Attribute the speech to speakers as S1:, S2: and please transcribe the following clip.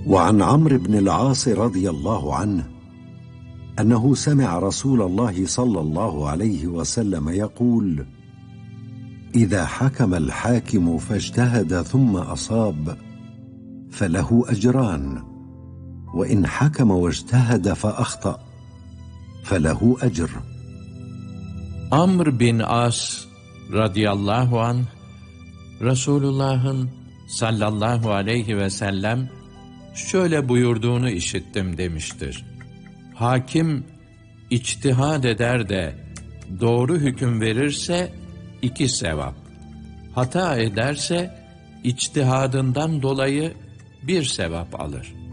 S1: وعن عمرو بن العاص رضي الله عنه أنه سمع رسول الله صلى الله عليه وسلم يقول: إذا حكم الحاكم فاجتهد ثم أصاب فله أجران، وإن حكم واجتهد فأخطأ فله أجر.
S2: Amr bin As radıyallahu anh, Resulullah'ın sallallahu aleyhi ve sellem şöyle buyurduğunu işittim demiştir. Hakim içtihad eder de doğru hüküm verirse 2 sevap, hata ederse içtihadından dolayı 1 sevap alır.